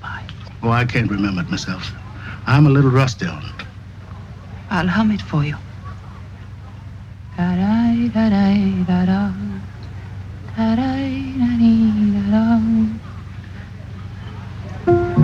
by? Oh, I can't remember it myself. I'm a little rusty on it. I'll hum it for you. Da-da-da-da-da-da. Da-da.